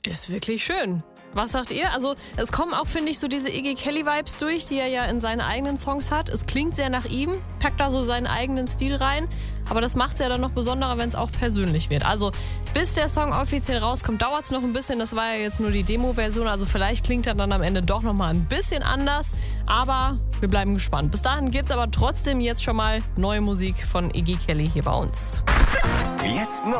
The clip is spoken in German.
Ist wirklich schön. Was sagt ihr? Also es kommen auch, finde ich, so diese Iggy Kelly-Vibes durch, die er ja in seinen eigenen Songs hat. Es klingt sehr nach ihm, packt da so seinen eigenen Stil rein. Aber das macht es ja dann noch besonderer, wenn es auch persönlich wird. Also bis der Song offiziell rauskommt, dauert es noch ein bisschen. Das war ja jetzt nur die Demo-Version. Also vielleicht klingt er dann am Ende doch nochmal ein bisschen anders. Aber wir bleiben gespannt. Bis dahin gibt es aber trotzdem jetzt schon mal neue Musik von Iggy Kelly hier bei uns. Jetzt